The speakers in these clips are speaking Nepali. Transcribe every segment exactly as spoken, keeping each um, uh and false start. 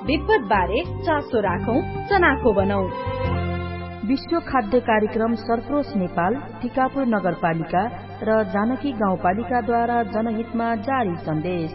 विपद बारे चासो राखौं, चनाखो बनाऊ। विश्व खाद्य कार्यक्रम सरफ्रोस नेपाल, टिकापुर नगरपालिका र जानकी गाउँपालिकाद्वारा जनहितमा जारी सन्देश।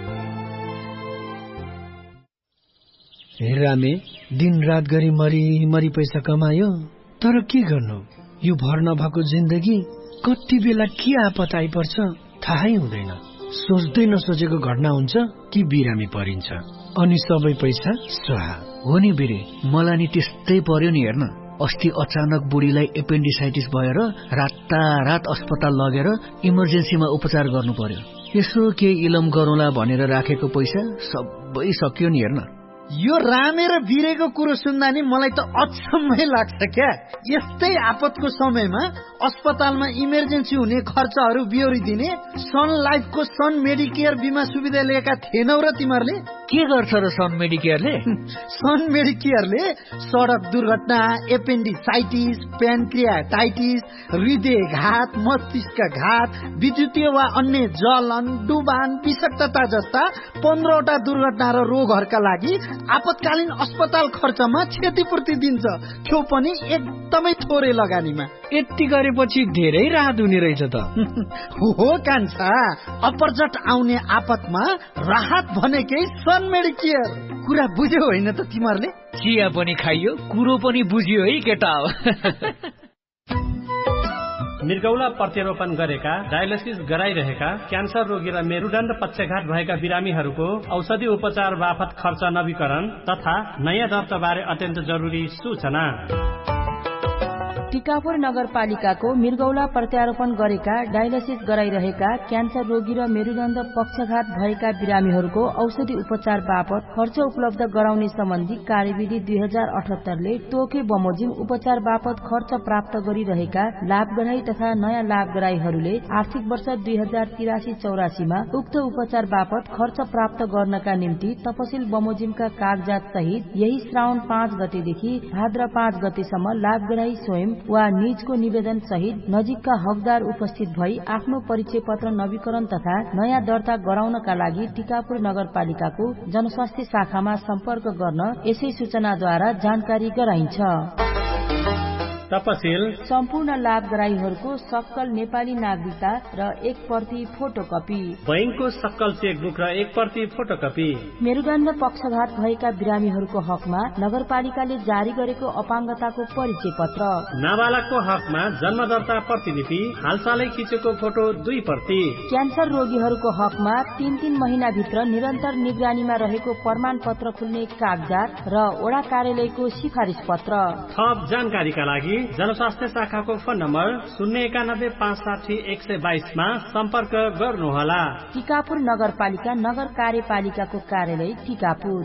हेरामे दिन रात गरी मरी मरी पैसा कमायो, तर के गर्नु, यो भर नभएको जिन्दगी कति बेला के आपत आइपर्छ थाहै हुँदैन। सोच्दै नसोचेको घटना हुन्छ कि बिरामी परिन्छ, अनि सबै पैसा स्वाहा। हो नि बिरे, मलाई नि त्यस्तै पर्यो नि। हेर्न, अस्ति अचानक बुढीलाई एपेन्डिसाइटिस भएर रातारात अस्पताल लगेर इमर्जेन्सीमा उपचार गर्नु पर्यो। यसो के इलम गरौँला भनेर राखेको पैसा सबै सकियो नि। हेर्न, यो रामे र बिरेको कुरो सुन्दा नि मलाई त अचम्मै लाग्छ क्या। यस्तै आपतको समयमा अस्पतालमा इमर्जेन्सी हुने खर्चहरू बिहोरिदिने सन लाइफको सन मेडिकेयर बिमा सुविधा लिएका थिएनौ र तिमीहरूले? के गर्छ र सन मेडिकेयरले? सन मेडिकेयरले सडक दुर्घटना, एपेन्डिसाइटिस, प्यानक्रियाटाइटिस, हृदयघात, मस्तिष्कघात, विद्युतीय वा अन्य जलन, डुबान, विषाक्तता जस्ता पन्ध्रवटा दुर्घटना र रोगहरूका लागि आपतकालीन अस्पताल खर्चमा क्षतिपूर्ति दिन्छ, त्यो पनि एकदमै थोरै लगानीमा। यति गरेपछि धेरै राहत हुने रहेछ त। हो कान्छा, अपरझट आउने आपतमा राहत भनेकै सन मेडिकेयर। कुरा बुझ्यो होइन त तिमीहरूले? चिया पनि खाइयो, कुरो पनि बुझियो है केटा। मृगौला प्रत्यारोपण गरेका, डायलिसिस गराइरहेका, क्यान्सर रोगी र मेरुदण्ड पक्षघात भएका बिरामीहरूको औषधि उपचार बापत खर्च नवीकरण तथा नयाँ दर्ता बारे अत्यन्त जरुरी सूचना। टिकापुर नगरपालिकाको मृगौला प्रत्यारोपण गरेका, डायलिसिस गराइरहेका, क्यान्सर रोगी र मेरुदण्ड पक्षघात भएका बिरामीहरूको औषधि उपचार बापत खर्च उपलब्ध गराउने सम्बन्धी कार्यविधि दुई हजार अठहत्तरले तोके बमोजिम उपचार बापत खर्च प्राप्त गरिरहेका लाभग्राही तथा नयाँ लाभग्राहीहरूले आर्थिक वर्ष दुई हजार तिरासी चौरासीमा उक्त उपचार बापत खर्च प्राप्त गर्नका निम्ति तपसिल बमोजिमका कागजात सहित यही श्रावण पाँच गतेदेखि भाद्र पाँच गतेसम्म लाभग्राही स्वयं वा निजको निवेदन सहित नजिकका हकदार उपस्थित भई आफ्नो परिचय पत्र नवीकरण तथा नयाँ दर्ता गराउनका लागि टिकापुर नगरपालिकाको जनस्वास्थ्य शाखामा सम्पर्क गर्न यसै सूचनाद्वारा जानकारी गराइन्छ। तपसिल सम्पूर्ण लाभग्राहीहरूको सक्कल नेपाली नागरिकता र एक प्रति फोटोकपी, बैंकको सक्कल चेकबुक र एक प्रति फोटोकपी। मेरुदण्ड पक्षघात भएका बिरामीहरूको हकमा नगरपालिकाले जारी गरेको अपाङ्गताको परिचय पत्र, नाबालकको हकमा जन्म दर्ता प्रतिलिपि, हालसालै खिचेको फोटो दुई प्रति, क्यान्सर रोगीहरूको हकमा तीन तीन महिना भित्र निरन्तर निगरानीमा रहेको प्रमाण पत्र खुल्ने कागजात र वडा कार्यालयको सिफारिस पत्र। थप जानकारीका लागि जनस्वास्थ्य शाखाको फोन नम्बर शून्य एकानब्बे पाँच साठी एक सय बाइसमा सम्पर्क गर्नुहोला। टिकापुर नगरपालिका नगर कार्यपालिकाको कार्यालय टिकापुर।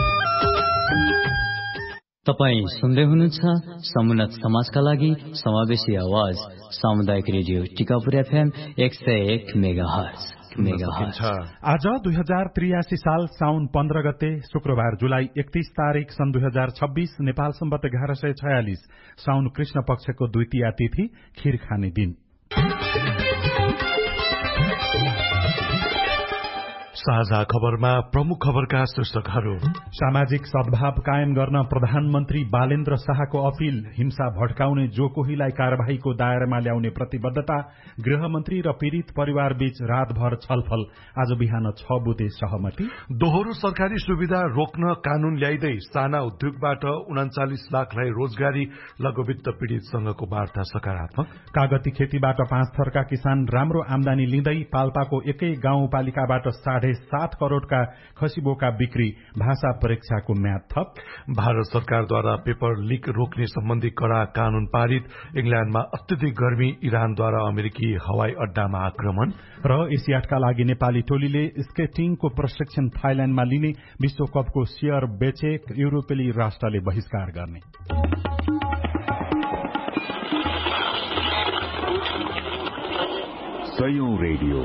तपाई सुन्दै हुनुहुन्छ समुन्नत समाजका लागि समावेशी आवाज सामुदायिक रेडियो टिकापुर एफएम एक सय एक मेगाहर्ज। आज दुई हजार त्रियासी साल साउन पन्ध्र गते शुक्रबार जुलाई एकतीस तारीक सन् दुई हजार छब्बीस नेपाल सम्बत एघार सय छयालिस साउन कृष्ण पक्षको द्वितीया तिथि खीर खाने दिन। साझा खबरमा प्रमुख खबरका शीर्षकहरू। सामाजिक सद्भाव कायम गर्न प्रधानमन्त्री बालेन्द्र शाहको अपील, हिंसा भड्काउने जो कोहीलाई कार्यवाहीको दायरामा ल्याउने प्रतिबद्धता, गृहमन्त्री र पीड़ित परिवार बीच रातभर छलफल, आज बिहान छ बुधे सहमति। दोहोरो सरकारी सुविधा रोक्न कानून ल्याइदै साना उद्योगबाट उनाचालिस लाखलाई रोजगारी, लघुवित्त पीड़ित संघको वार्ता सकारात्मक। कागती खेतीबाट पाँच थरका किसान राम्रो आमदानी लिँदै पाल्पाको एकै गाउँपालिकाबाट साढे सात करोड़का खसीबोका बिक्री, भाषा परीक्षाको म्याद थप। भारत सरकारद्वारा पेपर लीक रोक्ने सम्बन्धी कड़ा कानून पारित। इंग्ल्याण्डमा अत्यधिक गर्मी, इरानद्वारा अमेरिकी हवाई अड्डामा आक्रमण। र एसियाडका लागि नेपाली टोलीले स्केटिङको प्रशिक्षण थाइल्याण्डमा लिने, विश्वकपको शेयर बेचे, युरोपेली राष्ट्रले बहिष्कार गर्ने। सयौं रेडियो,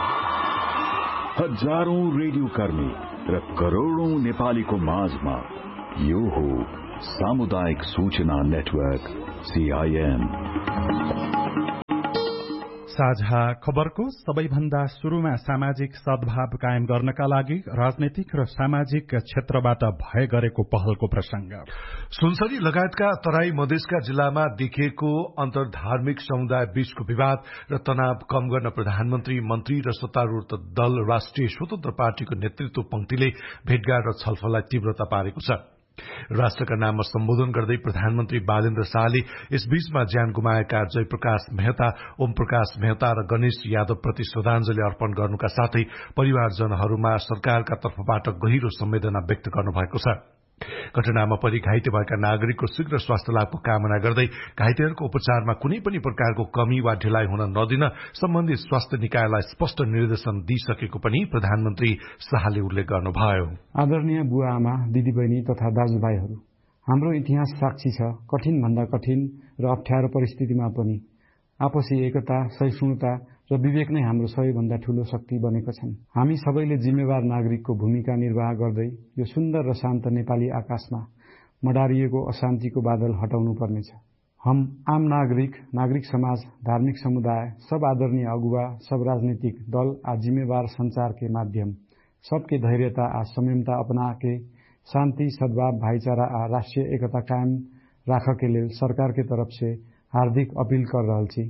हजारौं रेडियो कर्मी र करोड़ौं नेपालीको माझमा यो हो सामुदायिक सूचना नेटवर्क सीआईएन। साझा खबरको सबैभन्दा सुरुमा सामाजिक सद्भाव कायम गर्नका लागि राजनैतिक र सामाजिक क्षेत्रबाट भए गरेको पहलको प्रसंग। सुनसरी लगायतका तराई मधेसका जिल्लामा देखिएको अन्तर्धार्मिक समुदाय बीचको विवाद र तनाव कम गर्न प्रधानमन्त्री, मन्त्री र सत्तारूढ़ दल राष्ट्रिय स्वतन्त्र पार्टीको नेतृत्व पंक्तिले भेटघाट र छलफललाई तीव्रता पारेको छ। राष्ट्रका नाममा सम्बोधन गर्दै प्रधानमन्त्री बालेन्द्र शाहले यसबीचमा ज्यान गुमाएका जयप्रकाश मेहता, ओम प्रकाश मेहता र गणेश यादव प्रति श्रद्धांजलि अर्पण गर्नुका साथै परिवारजनहरूमा सरकारका तर्फबाट गहिरो संवेदना व्यक्त गर्नुभएको छ। घटनामा परि घाइते भएका नागरिकको शीघ्र स्वास्थ्य लाभको कामना गर्दै घाइतेहरूको उपचारमा कुनै पनि प्रकारको कमी वा ढिलाइ हुन नदिन सम्बन्धित स्वास्थ्य निकायलाई स्पष्ट निर्देशन दिइसकेको पनि प्रधानमन्त्री शाहले उल्लेख गर्नुभयो। आदरणीय बुवा आमा, दिदीबहिनी तथा दाजुभाइहरू, हाम्रो इतिहास साक्षी छ कठिन भन्दा कठिन र अप्ठ्यारो परिस्थितिमा पनि आपसी एकता, सहिष्णुता र विवेक नै हाम्रो सबैभन्दा ठूलो शक्ति बनेका छन्। हामी सबैले जिम्मेवार नागरिकको भूमिका निर्वाह गर्दै यो सुन्दर र शान्त नेपाली आकाशमा मडारिएको अशान्तिको बादल हटाउनु पर्नेछ। हम आम नागरिक, नागरिक समाज, धार्मिक समुदाय, सब आदरणीय अगुवा, सब राजनीतिक दल आ जिम्मेवार संचार के माध्यम सबके धैर्यता आ संयमता अपना के शान्ति, सद्भाव, भाईचारा आ राष्ट्रिय एकता कायम राख के लेल सरकार के तरफ से हार्दिक अपील कर रहल छी।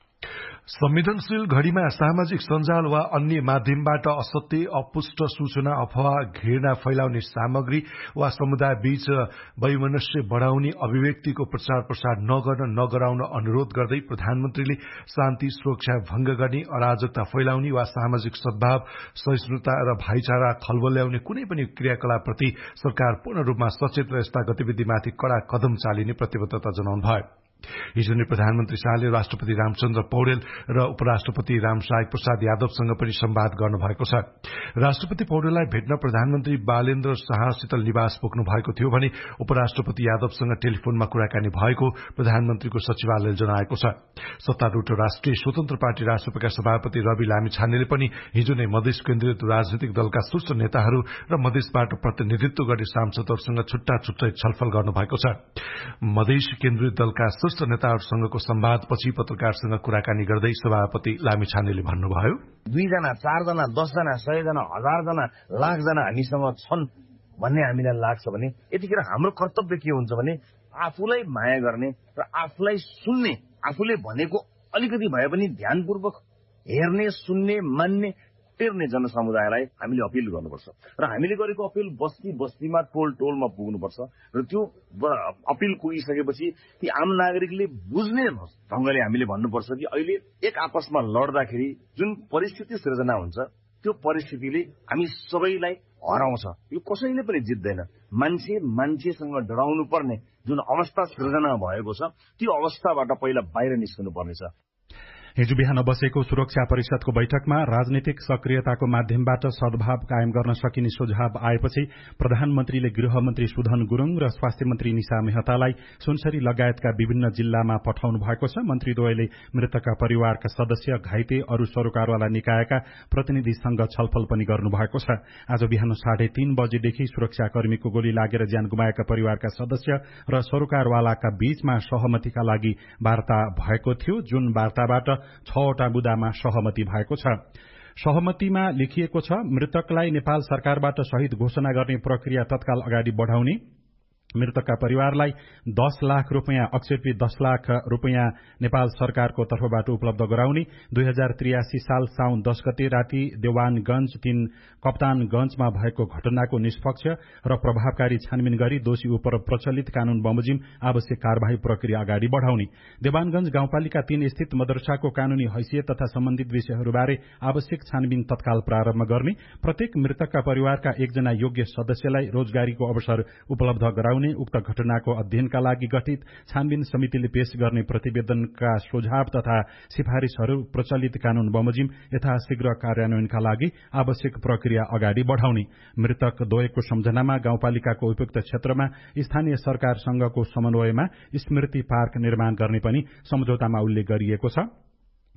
संवेदनशील घड़ीमा सामाजिक सञ्जाल वा अन्य माध्यमबाट असत्य, अपुष्ट सूचना, अफवाह, घृणा फैलाउने सामग्री वा समुदाय बीच वैमनस्य बढ़ाउने अभिव्यक्तिको प्रचार प्रसार नगर्न नगराउन अनुरोध गर्दै प्रधानमन्त्रीले शान्ति, सुरक्षा भंग गर्ने, अराजकता फैलाउने वा सामाजिक सद्भाव, सहिष्णुता र भाइचारा खलबल्याउने कुनै पनि क्रियाकलापप्रति सरकार पूर्ण रूपमा सचेत र यस्ता गतिविधिमाथि कड़ा कदम चालिने प्रतिबद्धता जनाउनु भयो। हिजो नै प्रधानमन्त्री शाहले राष्ट्रपति रामचन्द्र पौडेल र उपराष्ट्रपति रामसाई प्रसाद यादवसँग पनि संवाद गर्नुभएको छ। राष्ट्रपति पौडेललाई भेट्न प्रधानमन्त्री बालेन्द्र शाह शीतल निवास पुग्नु भएको थियो भने उपराष्ट्रपति यादवसँग टेलिफोनमा कुराकानी भएको प्रधानमन्त्रीको सचिवालयले जनाएको छ। सत्तारूढ़ राष्ट्रिय स्वतन्त्र पार्टी राष्ट्रपतिका सभापति रवि लामिछानेले पनि हिजो नै मधेस केन्द्रित राजनीतिक दलका शीर्ष नेताहरू र मधेसबाट प्रतिनिधित्व गर्ने सांसदहरूसँग छुट्टा छुट्टै छलफल गर्नुभएको छ। मधेस केन्द्रित दलका नेताहरूसँगको संवादपछि पत्रकारसँग कुराकानी गर्दै सभापति लामिछानेले भन्नुभयो, दुईजना, चारजना, दसजना, सयजना, हजारजना, लाखजना हामीसँग छन् भन्ने हामीलाई लाग्छ भने यतिखेर हाम्रो कर्तव्य के हुन्छ भने आफूलाई माया गर्ने र आफूलाई सुन्ने, आफूले भनेको अलिकति भए पनि ध्यानपूर्वक हेर्ने, सुन्ने, मान्ने, टेर्ने जनसमुदायलाई हामीले अपील गर्नुपर्छ र हामीले गरेको अपील बस्ती बस्तीमा, टोल टोलमा पुग्नुपर्छ र त्यो अपील पुगिसकेपछि ती आम नागरिकले बुझ्ने ढंगले हामीले भन्नुपर्छ कि अहिले एक आपसमा लड्दाखेरि जुन परिस्थिति सृजना हुन्छ त्यो परिस्थितिले हामी सबैलाई हराउँछ। यो कसैले पनि जित्दैन। मान्छे मान्छेसँग डराउनु पर्ने जुन अवस्था सृजना भएको छ त्यो अवस्थाबाट पहिला बाहिर निस्कनु पर्नेछ। हिजो बिहान बसेको सुरक्षा परिषदको बैठकमा राजनीतिक सक्रियताको माध्यमबाट सद्भाव कायम गर्न सकिने सुझाव आएपछि प्रधानमन्त्रीले गृहमन्त्री सुधन गुरूङ र स्वास्थ्य मन्त्री निशा मेहतालाई सुनसरी लगायतका विभिन्न जिल्लामा पठाउनु भएको छ। मन्त्रीद्वयले मृतकका परिवारका सदस्य, घाइते, अरू सरोकारवाला निकायका प्रतिनिधिसँग छलफल पनि गर्नुभएको छ। आज बिहान साढे तीन बजेदेखि सुरक्षाकर्मीको गोली लागेर ज्यान गुमाएका परिवारका सदस्य र सरोकारवालाका बीचमा सहमतिका लागि वार्ता भएको थियो, जुन वार्ताबाट छवटा मुद्दामा सहमति भएको छ। सहमतिमा लेखिएको छ, मृतकलाई नेपाल सरकारबाट शहीद घोषणा गर्ने प्रक्रिया तत्काल अगाडि बढ़ाउने, मृतकका परिवारलाई दस लाख रूपियाँ अक्षेपी दस लाख रूपियाँ नेपाल सरकारको तर्फबाट उपलब्ध गराउने, दुई हजार त्रियासी साल साउन दस गते राति देवानगंज तीन कप्तानगंजमा भएको घटनाको निष्पक्ष र प्रभावकारी छानबिन गरी दोषी उप प्रचलित कानून बमोजिम आवश्यक कार्यवाही प्रक्रिया अगाडि बढ़ाउने, देवानगंज गाउँपालिका तीन स्थित मदरसाको कानूनी हैसियत तथा सम्बन्धित विषयहरूबारे आवश्यक छानबिन तत्काल प्रारम्भ गर्ने, प्रत्येक मृतकका परिवारका एकजना योग्य सदस्यलाई रोजगारीको अवसर उपलब्ध गराउने, उक्त घटनाको अध्ययनका लागि गठित छानबिन समितिले पेश गर्ने प्रतिवेदनका सुझाव तथा सिफारिशहरू प्रचलित कानून बमोजिम यथाशीघ्र कार्यान्वयनका लागि आवश्यक प्रक्रिया अगाडि बढ़ाउने, मृतक द्वयको सम्झनामा गाउँपालिकाको उपयुक्त क्षेत्रमा स्थानीय सरकारसँगको समन्वयमा स्मृति पार्क निर्माण गर्ने पनि सम्झौतामा उल्लेख गरिएको छ।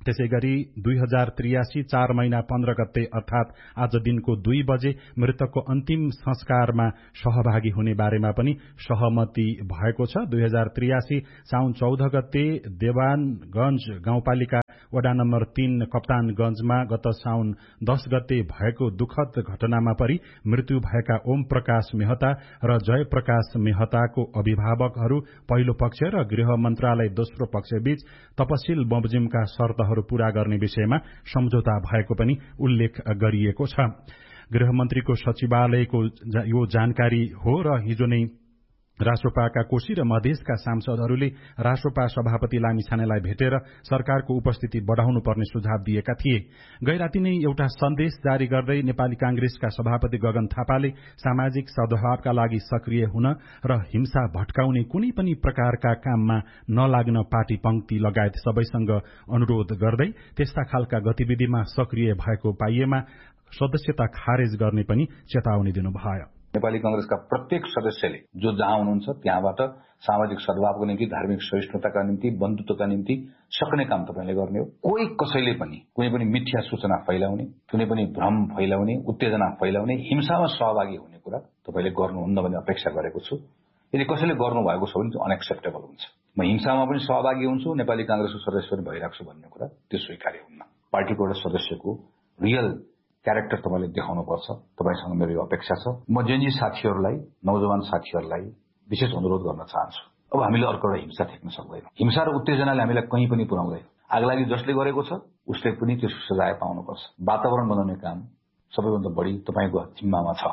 त्यसै गरी दुई हजार त्रियासी चार महिना पन्ध्र गते अर्थात आज दिनको दुई बजे मृतकको अन्तिम संस्कारमा सहभागी हुने बारेमा पनि सहमति भएको छ। दुई हजार त्रियासी साउन चौध गते देवानगंज गाउँपालिका वडा नम्बर तीन कप्तानगंजमा गत साउन दस गते भएको दुखद घटनामा परि मृत्यु भएका ओम प्रकाश मेहता र जय प्रकाश मेहताको अभिभावकहरू पहिलो पक्ष र गृह मन्त्रालय दोस्रो पक्षबीच तपसिल बमोजिमका शर्तहरू पूरा गर्ने विषयमा सम्झौता भएको पनि उल्लेख गरिएको छ। गृहमन्त्रीको सचिवालयको यो जानकारी हो र हिजो नै रासोपाका कोशी र मधेसका सांसदहरूले रासोपा सभापति लामिछानेलाई भेटेर सरकारको उपस्थिति बढ़ाउनु पर्ने सुझाव दिएका थिए। गैराती नै एउटा सन्देश जारी गर्दै नेपाली कांग्रेसका सभापति गगन थापाले सामाजिक सद्भावका लागि सक्रिय हुन र हिंसा भट्काउने कुनै पनि प्रकारका काममा नलाग्न पार्टी पंक्ति लगायत सबैसँग अनुरोध गर्दै त्यस्ता खालका गतिविधिमा सक्रिय भएको पाइएमा सदस्यता खारेज गर्ने पनि चेतावनी दिनुभयो। नेपाली कांग्रेसका प्रत्येक सदस्यले जो जहाँ हुनुहुन्छ त्यहाँबाट सामाजिक सद्भावको निम्ति, धार्मिक सहिष्णुताका निम्ति, बन्धुत्वका निम्ति सक्ने काम तपाईले गर्ने हो। कोही कसैले पनि कुनै पनि मिथ्या सूचना फैलाउने, कुनै पनि भ्रम फैलाउने, उत्तेजना फैलाउने, हिंसामा सहभागी हुने कुरा तपाईले गर्नुहुन्न भन्ने अपेक्षा गरेको छु। यदि कसैले गर्नुभएको छ भने अनएक्सेप्टेबल हुन्छ। म हिंसामा पनि सहभागी हुन्छु, नेपाली कांग्रेसको सदस्य पनि भइरहेको छु भन्ने कुरा त्यो स्वीकार्य हुन्न। पार्टीको एउटा सदस्यको रियल क्यारेक्टर तपाईले देखाउनुपर्छ, तपाईसँग मेरो यो अपेक्षा छ। म जेनजी साथीहरूलाई, नौजवान साथीहरूलाई विशेष अनुरोध गर्न चाहन्छु। अब हामीले अर्को एउटा हिंसा थेक्न सक्दैनौँ। हिंसा र उत्तेजनाले हामीलाई कहीँ पनि पुर्याउँदैन। आगलागी जसले गरेको छ उसले पनि त्यो सजाय पाउनुपर्छ। वातावरण बनाउने काम सबैभन्दा बढी तपाईको जिम्मामा छ।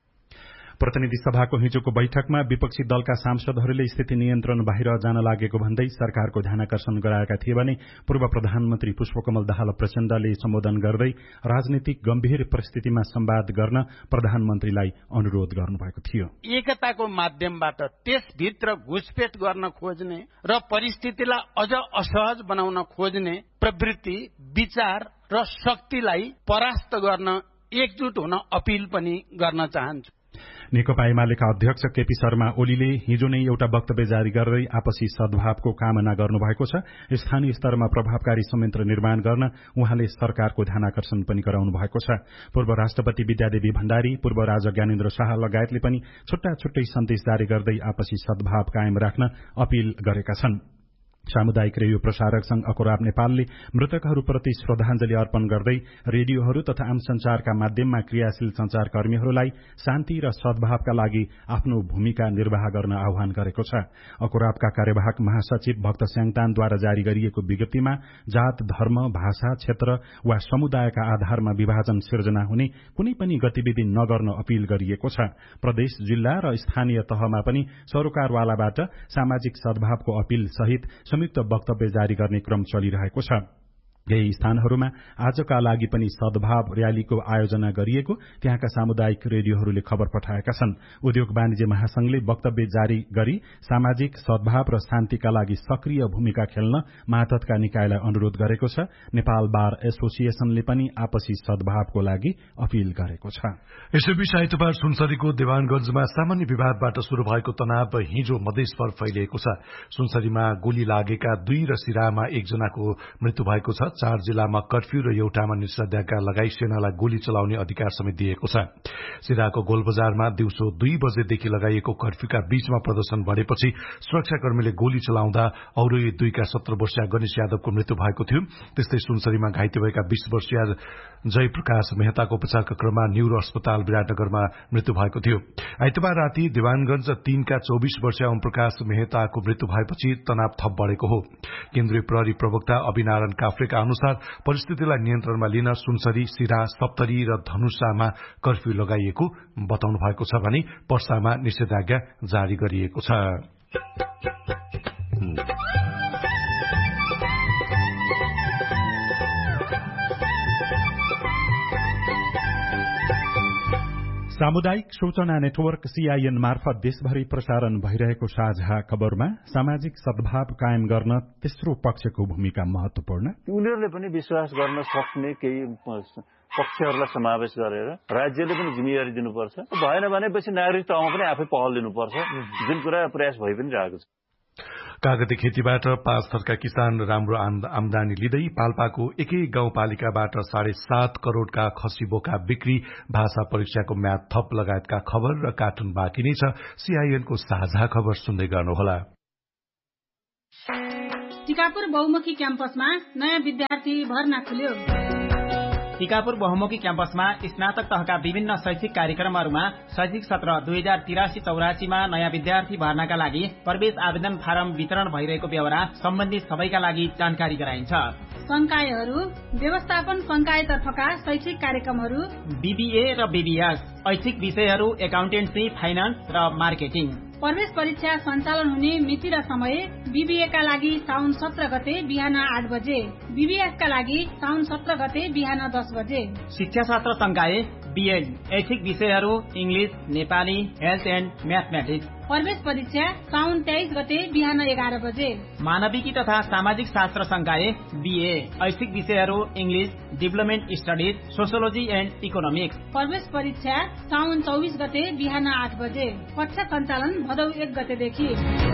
प्रतिनिधि सभाको हिजोको बैठकमा विपक्षी दलका सांसदहरूले स्थिति नियन्त्रण बाहिर जान लागेको भन्दै सरकारको ध्यानाकर्षण गराएका थिए भने पूर्व प्रधानमन्त्री पुष्पकमल दाहाल प्रचण्डले सम्बोधन गर्दै राजनीतिक गम्भीर परिस्थितिमा संवाद गर्न प्रधानमन्त्रीलाई अनुरोध गर्नुभएको थियो। एकताको माध्यमबाट त्यसभित्र घुसपेट गर्न खोज्ने र परिस्थितिलाई अझ असहज बनाउन खोज्ने प्रवृत्ति, विचार र शक्तिलाई परास्त गर्न एकजुट हुन अपील पनि गर्न चाहन्छु। नेकपा एमालेका अध्यक्ष केपी शर्मा ओलीले हिजो नै एउटा वक्तव्य जारी गर्दै आपसी सद्भावको कामना गर्नुभएको छ। स्थानीय स्तरमा प्रभावकारी संयन्त्र निर्माण गर्न उहाँले सरकारको ध्यानाकर्षण पनि गराउनु भएको छ। पूर्व राष्ट्रपति विद्यादेवी भण्डारी, पूर्व राजा ज्ञानेन्द्र शाह लगायतले पनि छुट्टा छुट्टै सन्देश जारी गर्दै आपसी सद्भाव कायम राख्न अपील गरेका छन्। सामुदायिक रेडियो प्रसारक संघ अकोराब नेपालले मृतकहरूप्रति श्रद्धाञ्जली अर्पण गर्दै रेडियोहरू तथा आम संचारका माध्यममा क्रियाशील संचारकर्मीहरूलाई शान्ति र सद्भावका लागि आफ्नो भूमिका निर्वाह गर्न आह्वान गरेको छ। अकोराबका कार्यवाहक महासचिव भक्त स्याङतानद्वारा जारी गरिएको विज्ञप्तिमा जात, धर्म, भाषा, क्षेत्र वा समुदायका आधारमा विभाजन सिर्जना हुने कुनै पनि गतिविधि नगर्न अपील गरिएको छ। प्रदेश, जिल्ला र स्थानीय तहमा पनि सरोकारवालाबाट सामाजिक सद्भावको अपील सहित संयुक्त वक्तव्य जारी गर्ने क्रम चलिरहेको छ। यही स्थानहरूमा आजका लागि पनि सद्भाव र्यालीको आयोजना गरिएको त्यहाँका सामुदायिक रेडियोहरूले खबर पठाएका छन्। उद्योग वाणिज्य महासंघले वक्तव्य जारी गरी सामाजिक सद्भाव र शान्तिका लागि सक्रिय भूमिका खेल्न मातहतका निकायलाई अनुरोध गरेको छ। नेपाल बार एसोसिएशनले पनि आपसी सद्भावको लागि अपील गरेको छ। यसैबीच आइतबार सुनसरीको देवानगंजमा सामान्य विवादबाट शुरू भएको तनाव हिजो मधेसभर फैलिएको छ। सुनसरीमा गोली लागेका दुई र सिराहामा एकजनाको मृत्यु भएको छ। चार जिल्लामा कर्फ्यू र एउटामा निषेधाज्ञा लगाई सेनालाई गोली चलाउने अधिकार समेत दिएको छ। सिराहाको गोलबजारमा दिउँसो दुई बजेदेखि लगाइएको कर्फ्यूका बीचमा प्रदर्शन बढेपछि सुरक्षाकर्मीले गोली चलाउँदा औरै दुईका सत्र वर्षीय गणेश यादवको मृत्यु भएको थियो। त्यस्तै सुनसरीमा घाइते भएका बीस वर्षीय जयप्रकाश मेहताको उपचारका क्रममा न्यूरो अस्पताल विराटनगरमा मृत्यु भएको थियो। आइतबार राति देवानगंज तीनका चौबीस वर्षीय ओमप्रकाश मेहताको मृत्यु भएपछि तनाव थप बढ़ेको हो। केन्द्रीय प्रहरी प्रवक्ता अभिनारायण काफ्रेका अनुसार परिस्थितिलाई नियन्त्रणमा लिन सुनसरी, सिरा, सप्तरी र धनुषामा कर्फ्यू लगाइएको बताउनु भएको छ भने पर्सामा निषेधाज्ञा जारी गरिएको छ। सामुदायिक सूचना नेटवर्क सीआईएन मार्फत देशभरि प्रसारण भइरहेको साझा खबरमा सामाजिक सद्भाव कायम गर्न तेस्रो पक्षको भूमिका महत्वपूर्ण। उनीहरूले पनि विश्वास गर्न सक्ने केही पक्षहरूलाई समावेश गरेर राज्यले पनि जिम्मेवारी दिनुपर्छ। भएन भनेपछि नागरिक तहमा पनि आफै पहल दिनुपर्छ, जुन कुरा प्रयास भइ पनि रहेको छ। कागती खेतीबाट पाँच थरका किसान राम्रो आमदानी लिँदै पाल्पाको एकै गाउँपालिकाबाट साढे सात करोड़का खसी बोका बिक्री, भाषा परीक्षाको म्याद थप लगायतका खबर र कार्टुन बाँकी नै छ। सीआईएनको साझा खबर सुन्दै गर्नुहोला। टिकापुर बहुमुखी क्याम्पसमा नयाँ विद्यार्थी भर्ना खुल्यो। टिकापुर बहुमुखी क्याम्पसमा स्नातक तहका विभिन्न शैक्षिक कार्यक्रमहरूमा शैक्षिक सत्र दुई हजार तिरासी चौरासीमा नयाँ विद्यार्थी भर्नाका लागि प्रवेश आवेदन फारम वितरण भइरहेको बेहोरा सम्बन्धित सबैका लागि जानकारी गराइन्छ। संकायहरू व्यवस्थापन संकायतर्फका शैक्षिक कार्यक्रमहरू बीबीए र बीबीएस, ऐच्छिक विषयहरू एकाउन्टेन्सी, फाइनान्स र मार्केटिङ। प्रवेश परीक्षा सञ्चालन हुने मिति र समय बीबीए का लागि साउन सत्र गते बिहान आठ बजे, बीबीएस का लागि साउन सत्र गते बिहान दस बजे। शिक्षा शास्त्र संकाय बीएड, ऐच्छिक विषयहरू English, Nepali, health and mathematics. प्रवेश परीक्षा साउन तेइस गते बिहान एघार बजे। मानविकी तथा सामाजिक शास्त्र संकाय बीए, ऐच्छिक विषयहरू English, development studies, sociology and economics. प्रवेश परीक्षा साउन चौबिस गते बिहान आठ बजे। कक्षा सञ्चालन भदौ एक गतेदेखि।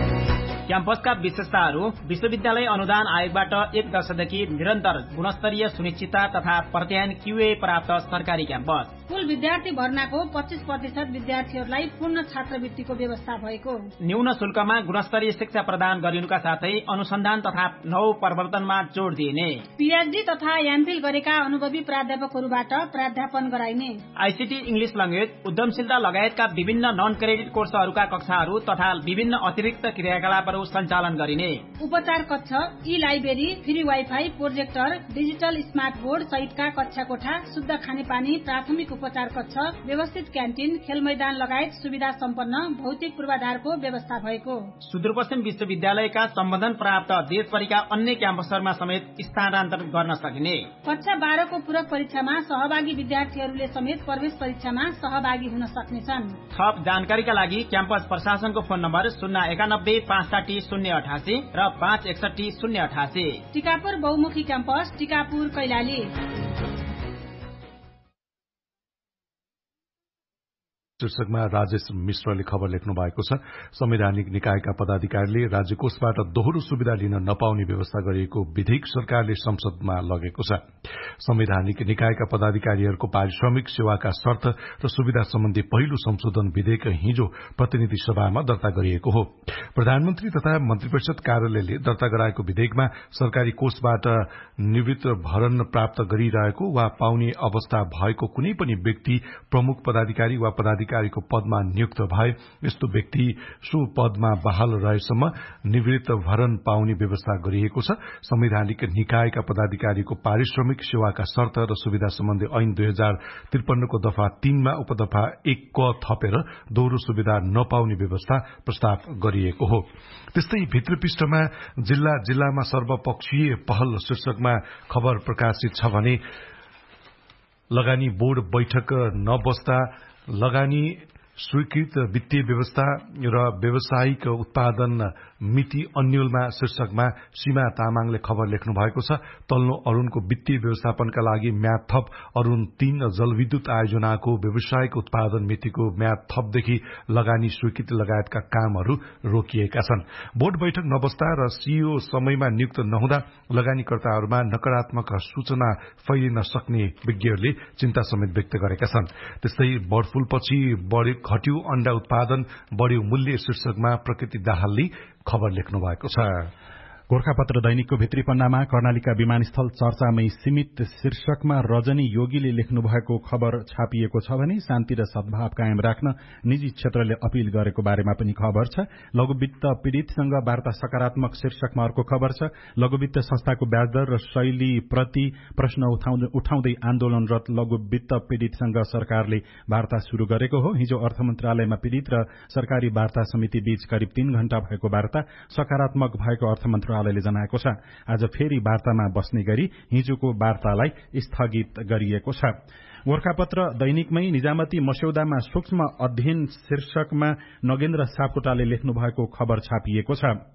क्याम्पसका विशेषताहरू विश्वविद्यालय अनुदान आयोगबाट एक वर्षदेखि निरन्तर गुणस्तरीय सुनिश्चितता तथा प्रत्यायन क्यूए प्राप्त सरकारी क्याम्पस। कुल विद्यार्थी भर्नाको पच्चीस प्रतिशत विद्यार्थीहरूलाई पूर्ण छात्रवृत्तिको व्यवस्था भएको। न्यून शुल्कमा गुणस्तरीय शिक्षा प्रदान गरिनुका साथै अनुसन्धान तथा नव प्रवर्तनमा जोड़ दिइने। पीएचडी तथा एमफिल गरेका अनुभवी प्राध्यापकहरूबाट प्राध्यापन गराइने। आईसीटी, इंग्लिश ल्याङ्ग्वेज, उद्यमशीलता लगायतका विभिन्न नन क्रेडिट कोर्सहरूका कक्षाहरू तथा विभिन्न अतिरिक्त क्रियाकलापहरू सञ्चालन गरिने। उपचार कक्ष, ई library, free wifi, projector, digital smart board सहितका कक्षा कोठा, शुद्ध खानेपानी, प्राथमिक उपचार कक्ष, व्यवस्थित क्यान्टिन, खेल मैदान लगायत सुविधा सम्पन्न भौतिक पूर्वाधारको व्यवस्था भएको। सुदूरपश्चिम विश्वविद्यालयका सम्बन्धन प्राप्त देशभरिका अन्य क्याम्पसहरूमा समेत स्थानान्तरण गर्न सकिने। कक्षा बाह्रको पूरक परीक्षामा सहभागी विद्यार्थीहरूले समेत प्रवेश परीक्षामा सहभागी हुन सक्नेछन्। थप जानकारीका लागि क्याम्पस प्रशासनको फोन नम्बर शून्य एकानब्बे पाँच साठी शून्य अठासी र पाँच एकसठी शून्य अठासी। टिकापुर बहुमुखी क्याम्पस, टिकापुर, कैलाली। शीर्षकमा राजेश मिश्रले खबर लेख्नु भएको छ। संवैधानिक निकायका पदाधिकारीले राज्य कोषबाट दोहोरो सुविधा लिन नपाउने व्यवस्था गरिएको विधेयक सरकारले संसदमा लगेको छ। संवैधानिक निकायका पदाधिकारीहरूको पारिश्रमिक, सेवाका शर्त र सुविधा सम्बन्धी पहिलो संशोधन विधेयक हिजो प्रतिनिधि सभामा दर्ता गरिएको हो। प्रधानमन्त्री तथा मन्त्रिपरिषद कार्यालयले दर्ता गराएको विधेयकमा सरकारी कोषबाट निवृत्त भरण प्राप्त गरिरहेको वा पाउने अवस्था भएको कुनै पनि व्यक्ति प्रमुख पदाधिकारी वा पदाधिकारी को पदमा नियुक्त भए यस्तो व्यक्ति सो पदमा बहाल रहेसम्म निवृत्त भरण पाउने व्यवस्था गरिएको छ। संवैधानिक निकायका पदाधिकारीको पारिश्रमिक, सेवाका शर्त र सुविधा सम्बन्धी ऐन दुई हजार त्रिपन्नको दफा तीनमा उपदफा एक क थपेर दोहोरो सुविधा नपाउने व्यवस्था प्रस्ताव गरिएको हो। त्यस्तै भित्र पृष्ठमा जिल्ला जिल्लामा सर्वपक्षीय पहल शीर्षकमा खबर प्रकाशित छ भने लगानी बोर्ड बैठक नबस्दा लगानी स्वीकृत वित्तीय व्यवस्था र व्यावसायिक उत्पादन मिति अन्यलमा शीर्षकमा सीमा तामाङले खबर लेख्नु भएको छ। तल्लो अरूणको वित्तीय व्यवस्थापनका लागि म्याद थप। अरूण तीन जलविद्युत आयोजनाको व्यावसायिक उत्पादन मितिको म्याद थपदेखि लगानी स्वीकृति लगायतका कामहरू रोकिएका छन्। बोर्ड बैठक नबस्दा र सीईओ समयमा नियुक्त नहुँदा लगानीकर्ताहरूमा नकारात्मक सूचना फैलिन सक्ने विज्ञहरूले चिन्ता समेत व्यक्त गरेका छन्। त्यस्तै बर्डफ्लूपछि बढी घट्यो अण्डा उत्पादन, बढ्यो मूल्य शीर्षकमा प्रकृति दाहालले खबर लेख्नु भएको छ। गोर्खापत्र दैनिकको भित्री पन्नामा कर्णालीका विमानस्थल चर्चामै सीमित शीर्षकमा रजनी योगीले लेख्नु भएको खबर छापिएको छ भने शान्ति र सद्भाव कायम राख्न निजी क्षेत्रले अपील गरेको बारेमा पनि खबर छ। लघुवित्त पीड़ितसँग वार्ता सकारात्मक शीर्षकमा अर्को खबर छ। लघुवित्त संस्थाको ब्याजदर र शैली प्रति प्रश्न उठाउँदै आन्दोलनरत लघुवित्त पीड़ितसँग सरकारले वार्ता शुरू गरेको हो। हिजो अर्थ मन्त्रालयमा पीड़ित र सरकारी वार्ता समिति बीच करिब तीन घण्टा भएको वार्ता सकारात्मक भएको अर्थ मन्त्रालय ले जनाएको छ। आज फेरि वार्तामा बस्ने गरी हिजोको वार्तालाई स्थगित गरिएको छ। गोर्खापत्र दैनिकमै निजामती मस्यौदामा सूक्ष्म अध्ययन शीर्षकमा नगेन्द्र सापकोटाले लेख्नु भएको खबर छापिएको छ।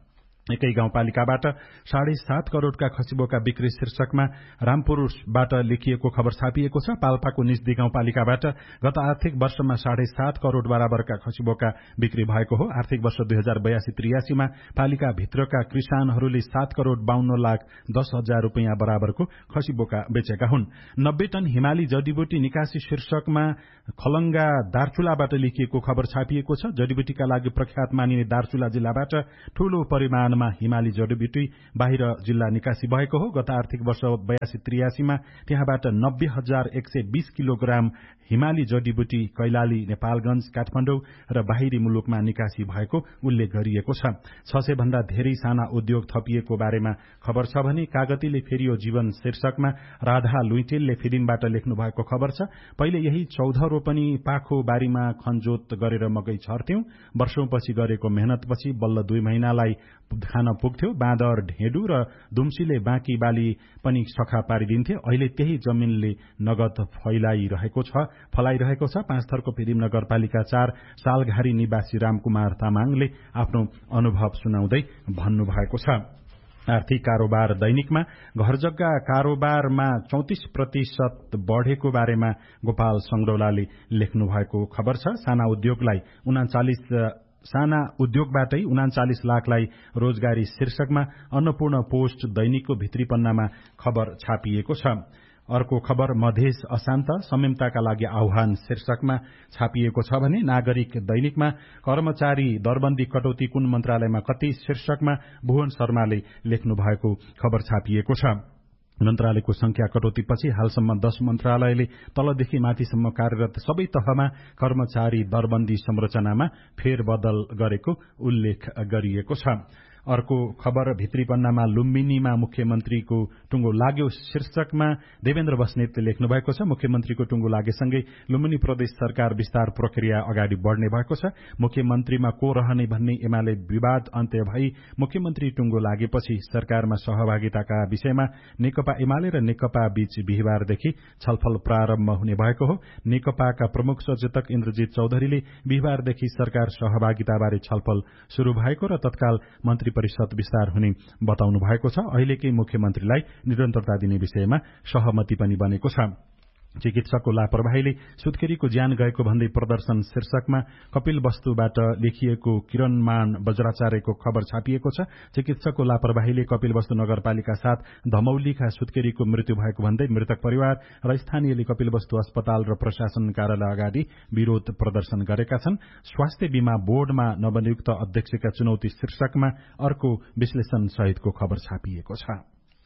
एकै गाउँपालिकाबाट साढे सात करोड़का खसीबोका बिक्री शीर्षकमा रामपुरबाट लेखिएको खबर छापिएको छ। पाल्पाको निजदी गाउँपालिकाबाट गत आर्थिक वर्षमा साढे सात करोड़ बराबरका खसीबोका बिक्री भएको हो। आर्थिक वर्ष दुई हजार बयासी त्रियासीमा पालिका भित्रका किसानहरूले सात करोड़ बाहन्न लाख दस हजार रूपियाँ बराबरको खसीबोका बेचेका हुन्। नब्बे टन हिमाली जडीबुटी निकासी शीर्षकमा खलंगा दार्चुलाबाट लेखिएको खबर छापिएको छ। जडीबुटीका लागि प्रख्यात मानिने दार्चुला जिल्लाबाट ठूलो परिमाण हिमाली जडीबुटी बाहिर जिल्ला निकासी भएको हो। गत आर्थिक वर्ष बयासी त्रियासीमा त्यहाँबाट नब्बे हजार एक सय बीस किलोग्राम हिमाली जडीबुटी कैलाली, नेपालगंज, काठमाडौँ र बाहिरी मुलुकमा निकासी भएको उल्लेख गरिएको छ। छ सय भन्दा धेरै साना उद्योग थपिएको बारेमा खबर छ भने कागतीले फेरियो जीवन शीर्षकमा राधा लुइटेलले फिदिमबाट लेख्नु भएको खबर छ। पहिले यही चौध रोपनी पाखो बारीमा खनजोत गरेर मकै छर्थ्यौं। वर्षौंपछि गरेको मेहनतपछि बल्ल दुई महिनालाई खान पुग्थ्यो। बाँदर, ढेँडु र दुम्सीले बाँकी बाली पनि सखा पारिदिन्थे। अहिले त्यही जमिनले नगद फैलाइरहेको छ फलाइरहेको छ। पाँचथरको फिदिम नगरपालिका चार सालघारी निवासी रामकुमार तामाङले आफ्नो अनुभव सुनाउँदै भन्नुभएको छ। आर्थिक कारोबार दैनिकमा घर जग्गा कारोबारमा चौतिस प्रतिशत बढ़ेको बारेमा गोपाल संगडौलाले लेख्नु भएको खबर छ। साना उद्योगलाई उनाचालिस साना उद्योगबाटै उनाचालिस लाखलाई रोजगारी शीर्षकमा अन्नपूर्ण पोस्ट दैनिकको भित्री पन्नामा खबर छापिएको छ। अर्को खबर मधेस अशान्त संयमताका लागि आह्वान शीर्षकमा छापिएको छ भने नागरिक दैनिकमा कर्मचारी दरबन्दी कटौती कुन मन्त्रालयमा कति शीर्षकमा भुवन शर्माले लेख्नु भएको खबर छापिएको छ। मन्त्रालयको संख्या कटौतीपछि हालसम्म दश मन्त्रालयले तलदेखि माथिसम्म कार्यरत सबै तहमा कर्मचारी दरबन्दी संरचनामा फेरबदल गरेको उल्लेख गरिएको छ। अर्को खबर भित्री पन्नामा लुम्बिनीमा मुख्यमन्त्रीको टुङ्गो लाग्यो शीर्षकमा देवेन्द्र बस्नेतले लेख्नु भएको छ। मुख्यमन्त्रीको टुङ्गो लागेसँगै लुम्बिनी प्रदेश सरकार विस्तार प्रक्रिया अगाडि बढ़ने भएको छ। मुख्यमन्त्रीमा को रहने भन्ने एमाले विवाद अन्त्य भई मुख्यमन्त्री टुङ्गो लागेपछि सरकारमा सहभागिताका विषयमा नेकपा एमाले र नेकपा बीच बिहिबारदेखि छलफल प्रारम्भ हुने भएको हो। नेकपाका प्रमुख सचेतक इन्द्रजित चौधरीले बिहिबारदेखि सरकार सहभागिताबारे छलफल शुरू भएको र तत्काल मन्त्री परिषद विस्तार हुने बताउनु भएको छ। अहिलेकै मुख्यमन्त्रीलाई निरन्तरता दिने विषयमा सहमति पनि बनेको छ। चिकित्सकको लापरवाहीले सुत्केरीको ज्यान गएको भन्दै प्रदर्शन शीर्षकमा कपिल वस्तुबाट लेखिएको किरणमान बज्राचार्यको खबर छापिएको छ। चिकित्सकको लापरवाहीले कपिल वस्तु नगरपालिका साथ धमौलीका सुत्केरीको मृत्यु भएको भन्दै मृतक परिवार र स्थानीयले कपिल वस्तु अस्पताल र प्रशासन कार्यालय अगाडि विरोध प्रदर्शन गरेका छन्। स्वास्थ्य बीमा बोर्डमा नवनियुक्त अध्यक्षका चुनौती शीर्षकमा अर्को विश्लेषण सहितको खबर छापिएको छ।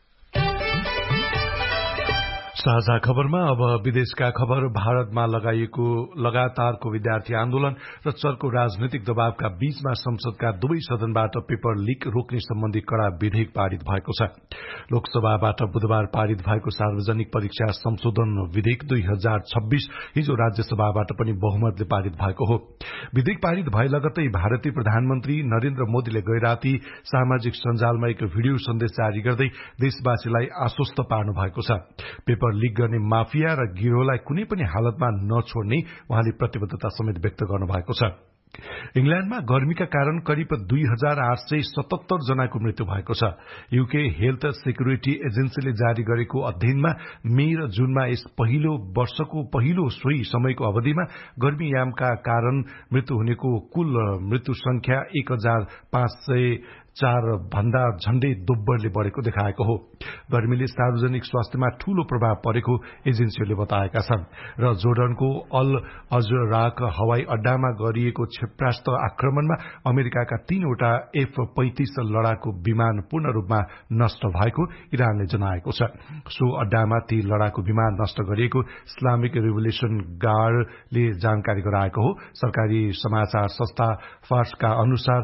साझा खबरमा अब विदेशका खबर। भारतमा लगाइएको लगातारको विद्यार्थी आन्दोलन र चर्को राजनैतिक दबावका बीचमा संसदका दुवै सदनबाट पेपर लीक रोक्ने सम्बन्धी कड़ा विधेयक पारित भएको छ। लोकसभाबाट बुधबार पारित भएको सार्वजनिक परीक्षा संशोधन विधेयक दुई हजार छब्बीस हिजो राज्यसभाबाट पनि बहुमतले पारित भएको हो। विधेयक पारित भए लगत्तै भारतीय प्रधानमन्त्री नरेन्द्र मोदीले गैराती सामाजिक सञ्जालमा एक भिडियो सन्देश जारी गर्दै देशवासीलाई आश्वस्त पार्नु भएको छ। पेपर लीक गर्ने माफिया र गिरोहलाई कुनै पनि हालतमा नछोड्ने उहाँले प्रतिबद्धता समेत व्यक्त गर्नुभएको छ। इंग्ल्याण्डमा गर्मीका कारण करिब दुई हजार आठ सय सतहत्तर जनाको मृत्यु भएको छ। यूके हेल्थ सेक्युरिटी एजेन्सीले जारी गरेको अध्ययनमा मे र जूनमा यस पहिलो वर्षको पहिलो सोही समयको अवधिमा गर्मीयामका कारण मृत्यु हुनेको कुल मृत्यु संख्या एक हजार पाँच सय चार भन्दा झण्डै दोब्बरले बढ़ेको देखाएको हो। गर्मीले सार्वजनिक स्वास्थ्यमा ठूलो प्रभाव परेको एजेन्सीहरूले बताएका छन् र जोर्डनको अल अजराक हवाई अड्डामा गरिएको क्षेपणास्त्र आक्रमणमा अमेरिकाका तीनवटा एफ पैंतिस लड़ाकू विमान पूर्ण रूपमा नष्ट भएको इरानले जनाएको छ। सो अड्डामा ती लड़ाकू विमान नष्ट गरिएको इस्लामिक रिभोल्युसन गार्डले जानकारी गराएको हो। सरकारी समाचार संस्था फार्सका अनुसार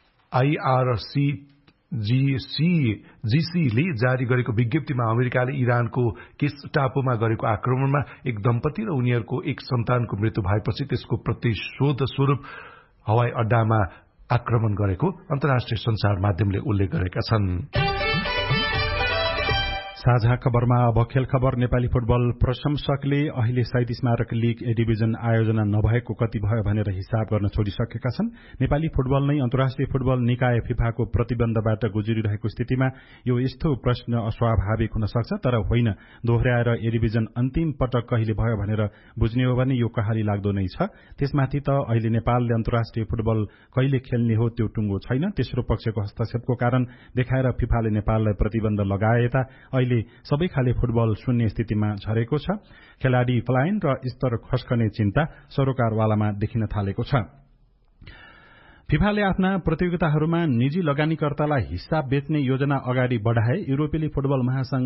आईआरसीजीसीले जारी गरेको विज्ञप्तिमा अमेरिकाले इरानको केस टापुमा गरेको आक्रमणमा एक दम्पति र उनीहरूको एक सन्तानको मृत्यु भएपछि त्यसको प्रतिशोध स्वरूप हवाई अड्डामा आक्रमण गरेको अन्तर्राष्ट्रिय संचार माध्यमले उल्लेख गरेका छन्। साझा खबरमा अब खेल खबर। नेपाली फुटबल प्रशंसकले अहिले साहित्य स्मारक लीग ए डिभिजन आयोजना नभएको कति भयो भनेर हिसाब गर्न छोडिसकेका छन्। नेपाली फुटबल नै अन्तर्राष्ट्रिय फुटबल निकाय फिफाको प्रतिबन्धबाट गुज्रिरहेको स्थितिमा यो यस्तो प्रश्न अस्वाभाविक हुन सक्छ, तर होइन। दोहोर्याएर ए डिभिजन अन्तिम पटक कहिले भयो भनेर बुझ्ने हो भने यो कहाली लाग्दो नै छ। त्यसमाथि त अहिले नेपालले अन्तर्राष्ट्रिय फुटबल कहिले खेल्ने हो त्यो टुङ्गो छैन। तेस्रो पक्षको हस्तक्षेपको कारण देखाएर फिफाले नेपाललाई प्रतिबन्ध लगाए यता अहिले सबै खाले फुटबल शून्य स्थितिमा झरेको छ। खेलाडी पलायन र स्तर खस्कने चिन्ता सरोकारवालामा देखिन थालेको छ। फिफाले आफ्ना प्रतियोगिताहरूमा निजी लगानीकर्तालाई हिस्सा बेच्ने योजना अगाडि बढ़ाए। युरोपेली फुटबल महासंघ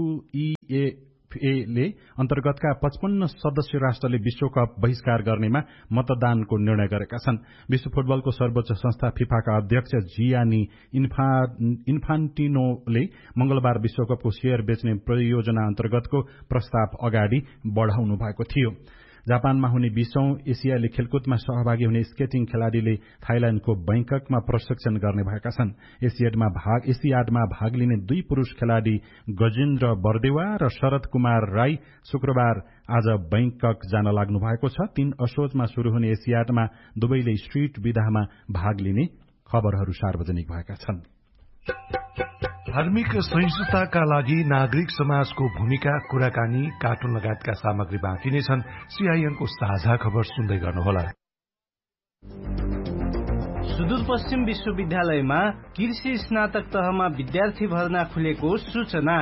युईएफए अन्तर्गतका पचपन्न सदस्य राष्ट्रले विश्वकप बहिष्कार गर्नेमा मतदानको निर्णय गरेका छन्। विश्व फुटबलको सर्वोच्च संस्था फिफाका अध्यक्ष जियानी इन्फा, इन्फान्टिनोले मंगलबार विश्वकपको शेयर बेच्ने परियोजना अन्तर्गतको प्रस्ताव अगाडि बढ़ाउनु भएको थियो। जापानमा हुने बीसौं एसियाली खेलकुदमा सहभागी हुने स्केटिङ खेलाड़ीले थाइल्याण्डको बैंककमा प्रशिक्षण गर्ने भएका छन्। एसियाडमा भाग एसियाडमा भाग लिने दुई पुरूष खेलाड़ी गजेन्द्र बर्देवा र शरद कुमार राई शुक्रबार आज बैंकक जान लाग्नु भएको छ। तीन असोजमा शुरू हुने एसियाडमा दुवैले स्ट्रीट विधामा भाग लिने खबरहरू सार्वजनिक भएका छन्। धार्मिक सहिष्णुताका लागि नागरिक समाजको भूमिका, कुराकानी, कार्टुन लगायतका सामग्री बाँकी नै छन्। सीआईएनको साझा खबर सुन्दै गर्नुहोला। सुदूरपश्चिम विश्वविद्यालयमा कृषि स्नातक तहमा विद्यार्थी भर्ना खुलेको सूचना।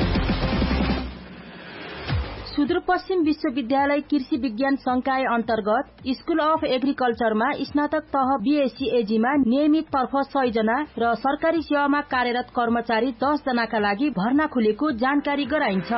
सुदूरपश्चिम विश्वविद्यालय कृषि विज्ञान संकाय अन्तर्गत स्कूल अफ एग्रिकल्चरमा स्नातक तह बीएससी एजीमा नियमित तर्फ सय जना र सरकारी सेवामा कार्यरत कर्मचारी दस जनाका लागि भर्ना खुलेको जानकारी गराइन्छ।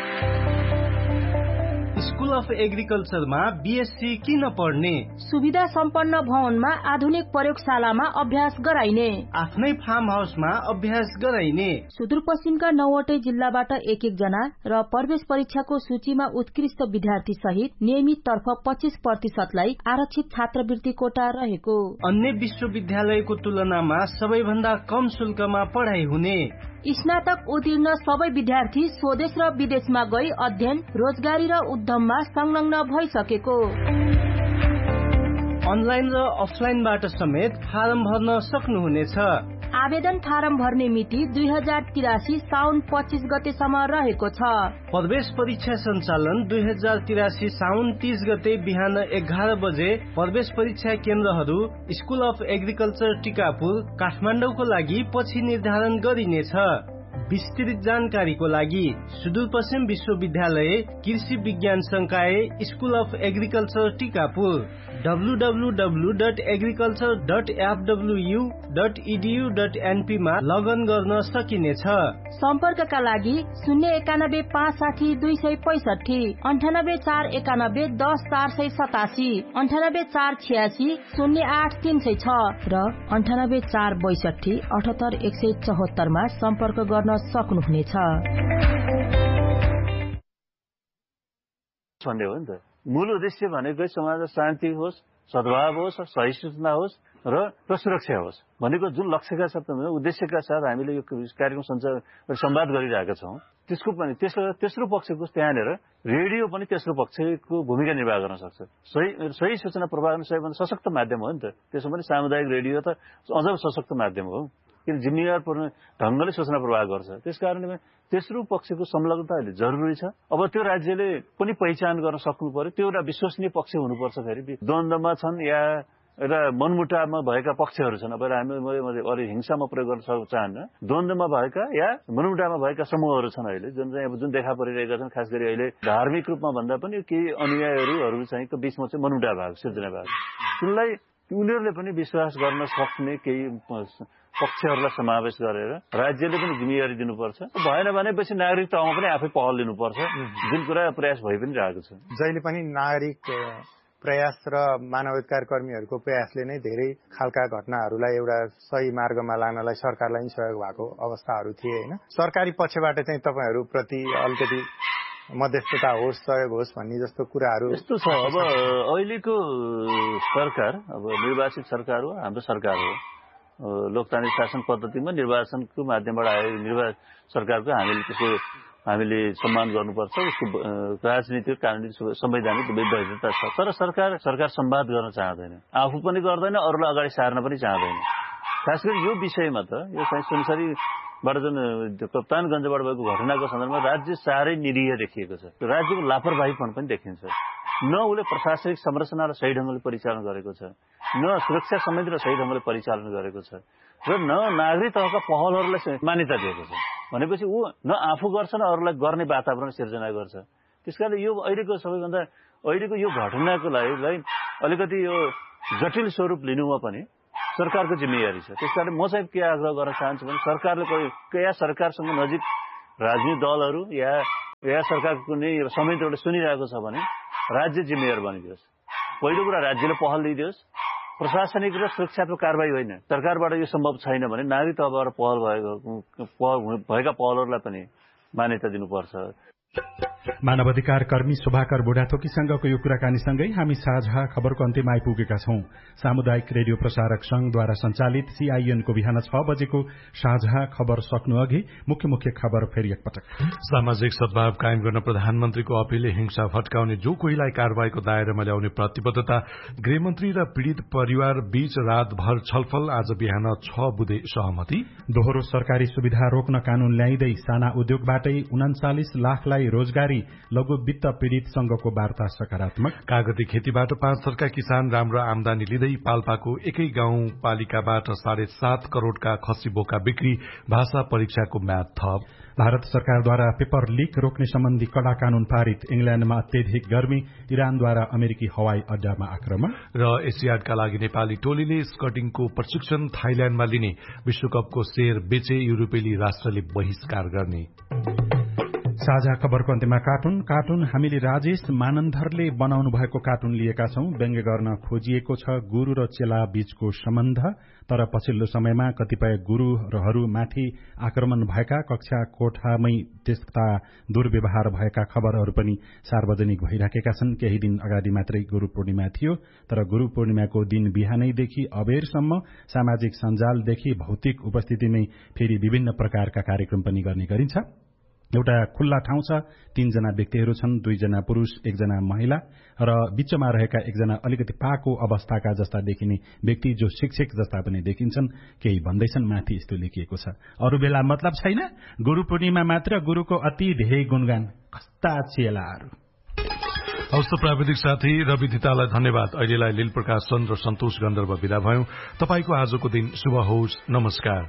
स्कूल अफ एग्रिकल्चरमा बीएससी किन पढ्ने? सुविधा सम्पन्न भवनमा आधुनिक प्रयोगशालामा अभ्यास गराइने, आफ्नै फार्म हाउसमा अभ्यास गराइने। सुदूरपश्चिमका नौवटै जिल्लाबाट एक एक जना र प्रवेश परीक्षाको सूचीमा उत्कृष्ट विद्यार्थी सहित नियमित तर्फ पच्चीस प्रतिशतलाई आरक्षित छात्रवृत्ति कोटा रहेको। अन्य विश्वविद्यालयको तुलनामा सबैभन्दा कम शुल्कमा पढाइ हुने। स्नातक उत्तीर्ण सबै विद्यार्थी स्वदेश र विदेशमा गई अध्ययन, रोजगारी र उद्यममा संलग्न भइसकेको। अनलाइन र अफलाइनबाट समेत फारम भर्न सक्नुहुनेछ। आवेदन फारम भर्ने मिति दुई हजार तिरासी साउन पच्चीस गतेसम्म रहेको छ। प्रवेश परीक्षा सञ्चालन दुई हजार तिरासी साउन तीस गते बिहान एघार बजे प्रवेश परीक्षा केन्द्रहरू स्कूल अफ एग्रिकल्चर टिकापुर काठमाडौँको लागि पछि निर्धारण गरिनेछ। विस्तृत जानकारीको लागि सुदूरपश्चिम विश्वविद्यालय कृषि विज्ञान संकाय school of agriculture Tikapur W W W dot agriculture dot एफडब्ल्युयु dot edu dot NP मा लगन गर्न सकिनेछ। सम्पर्कका लागि शून्य एकानब्बे पाँच साठी दुई सय पैसठी अन्ठानब्बे चार एकानब्बे दस चार सय सतासी अन्ठानब्बे चार छियासी शून्य आठ तीन सय छ र अन्ठानब्बे चार बैसठी अठहत्तर एक सय चौहत्तरमा सम्पर्क गर्न सक्नुहुनेछ। मूल उद्देश्य भनेकै समाजमा शान्ति होस्, सद्भाव होस्, सहिष्णुता होस् र सुरक्षा होस् भनेको जुन लक्ष्यका साथ उद्देश्यका साथ हामीले यो कार्यक्रम सञ्चार संवाद गरिरहेका छौँ। त्यसको पनि त्यसको तेस्रो पक्षको त्यहाँनिर रेडियो पनि तेस्रो पक्षको भूमिका निर्वाह गर्न सक्छ। सही सही सूचना प्रवाह गर्ने सबैभन्दा सशक्त माध्यम हो नि त। त्यसो पनि सामुदायिक रेडियो त अझ सशक्त माध्यम हो, किन जिम्मेवारपूर्ण ढंगले सूचना प्रवाह गर्छ। त्यसकारणले तेस्रो पक्षको संलग्नता अहिले जरुरी छ। अब त्यो राज्यले पनि पहिचान गर्न सक्नु पर्यो, त्यो एउटा विश्वसनीय पक्ष हुनुपर्छ। फेरि द्वन्द्वमा छन् या एउटा मनमुटावमा भएका पक्षहरू छन्। अब हामी अरू हिंसामा प्रयोग गर्न चाहन्न, द्वन्द्वमा भएका या मनमुटावमा भएका समूहहरू छन् अहिले जुन चाहिँ अब जुन देखा परिरहेका छन्। खास गरी अहिले धार्मिक रूपमा भन्दा पनि केही अनुयायीहरू चाहिँ बीचमा चाहिँ मनमुटाव भएको सिर्जना भएको, उनलाई उनीहरूले पनि विश्वास गर्न सक्ने केही पक्षहरूलाई समावेश गरेर राज्यले पनि जिम्मेवारी दिनुपर्छ। भएन भनेपछि नागरिक तहमा पनि आफै पहल लिनुपर्छ, जुन कुरा प्रयास भइ पनि रहेको छ। जहिले पनि नागरिक प्रयास र मानवाधिकार कर्मीहरूको प्रयासले नै धेरै खालका घटनाहरूलाई एउटा सही मार्गमा लानलाई सरकारलाई पनि सहयोग भएको अवस्थाहरू थिए होइन। सरकारी पक्षबाट चाहिँ तपाईँहरू प्रति अलिकति मध्यस्थता होस्, सहयोग होस् भन्ने जस्तो कुराहरू यस्तो छ। अब अहिलेको सरकार अब निर्वाचित सरकार हो, हाम्रो सरकार हो लोकतान्त्रिक शासन पद्धतिमा निर्वाचनको माध्यमबाट आएको निर्वाचन सरकारको हामीले त्यसको हामीले सम्मान गर्नुपर्छ। उसको राजनीतिक कानुनी संवैधानिक वैधता छ, तर सरकार सरकार संवाद गर्न चाहँदैन, आफू पनि गर्दैन, अरूलाई अगाडि सार्न पनि चाहँदैन। खास गरी यो विषयमा त यो चाहिँ सुनसरीबाट जुन कप्तानगञ्जबाट भएको घटनाको सन्दर्भमा राज्य साह्रै निरीह देखिएको छ। राज्यको लापरवाहीपन पनि देखिन्छ। न उसले प्रशासनिक संरचनालाई सही ढङ्गले परिचालन गरेको छ, न सुरक्षा समिति र सही ढङ्गले परिचालन गरेको छ, र न नागरिक तहका पहलहरूलाई मान्यता दिएको छ। भनेपछि ऊ न आफू गर्छ न अरूलाई गर्ने वातावरण सिर्जना गर्छ। त्यसकारणले यो अहिलेको सबैभन्दा अहिलेको यो घटनाको लागि अलिकति यो जटिल स्वरूप लिनुमा पनि सरकारको जिम्मेवारी छ। त्यसकारण म चाहिँ के आग्रह गर्न चाहन्छु भने सरकारले या सरकारसँग नजिक राजनीतिक दलहरू या या सरकारको कुनै समितिहरूले सुनिरहेको छ भने राज्य जिम्मेवार बनिदियोस्। पहिलो कुरा राज्यले पहल दिइदियोस्। प्रशासनिक र सुरक्षात्मक कारबाही होइन, सरकारबाट यो सम्भव छैन भने नागरिक तहबाट पहल भएको भएका पहलहरूलाई पनि मान्यता दिनुपर्छ। मानवाधिकार कर्मी शोभाकर बुढाथोकीसँगको यो कुराकानीसँगै हामी साझा खबरको अन्त्यमा आइपुगेका छौं। सामुदायिक रेडियो प्रसारक संघद्वारा सञ्चालित सीआईएनको बिहान छ बजेको साझा खबर सक्नु अघि मुख्य मुख्य खबर फेरि एकपटक। सामाजिक सद्भाव कायम गर्न प्रधानमन्त्रीको अपीलले हिंसा भट्काउने जो कोहीलाई कारबाहीको दायरामा ल्याउने प्रतिबद्धता। गृहमन्त्री र पीड़ित परिवार बीच रातभर छलफल, आज बिहान छ बुधे सहमति। दोहोरो सरकारी सुविधा रोक्न कानून ल्याइँदै साना उद्योगबाटै उनाचालिस लाखलाई रोजगारी, लघु वित्त पीड़ित संघको वार्ता सकारात्मक। कागती खेतीबाट पाँच थरका किसान राम्रो आमदानी लिँदै पाल्पाको एकै गाउँपालिकाबाट साढे सात करोड़का खसी बोका बिक्री, भाषा परीक्षाको म्याद थप। भारत सरकारद्वारा पेपर लीक रोक्ने सम्बन्धी कड़ा कानून पारित। इंग्ल्याण्डमा अत्यधिक गर्मी, इरानद्वारा अमेरिकी हवाई अड्डामा आक्रमण। र एसियाडका लागि नेपाली टोलीले स्कटिङको प्रशिक्षण थाइल्याण्डमा लिने। विश्वकपको शेयर बेचे, युरोपेली राष्ट्रले बहिष्कार गर्ने। साझा खबरको अन्त्यमा कार्टुन कार्टुन हामीले राजेश मानन्धरले बनाउनु भएको कार्टुन लिएका छौं। व्यङ्ग्य गर्न खोजिएको छ गुरु र चेला बीचको सम्बन्ध, तर पछिल्लो समयमा कतिपय गुरूहरूमाथि आक्रमण भएका, कक्षा कोठामै त्यस्ता दुर्व्यवहार भएका खबरहरू पनि सार्वजनिक भइराखेका छन्। केही दिन अगाडि मात्रै गुरू पूर्णिमा थियो, तर गुरू पूर्णिमाको दिन बिहानैदेखि अबेरसम्म सामाजिक सञ्जालदेखि भौतिक उपस्थितिमै फेरि विभिन्न प्रकारका कार्यक्रम पनि गर्ने गरिन्छ। एउटा खुल्ला ठाउँ छ, तीनजना व्यक्तिहरू छन्, दुईजना पुरूष एकजना महिला र बीचमा रहेका एकजना अलिकति पाको अवस्थाका जस्ता देखिने व्यक्ति जो शिक्षक जस्ता पनि देखिन्छन्। केही भन्दैछन् माथि यस्तो लेखिएको छ, अरू बेला मतलब छैन, गुरू पूर्णिमा मात्र गुरूको अति धेरै गुणगान, कस्ता चेलाहरू। हवस्, प्राविधिक साथी रवि धितालाई धन्यवाद। अहिलेलाई लील प्रकाश चन्द्र सन्तोष गन्धर्व विदा भयौं। तपाईको आजको दिन शुभ होस्। नमस्कार।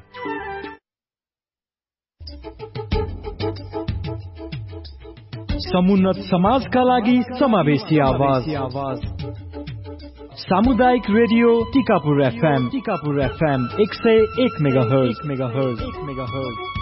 समुन्नत समाजका लागि समावेशी आवाज। सामुदायिक radio Tikapur FM Tikapur FM एक सय एक मेगाहर्ज।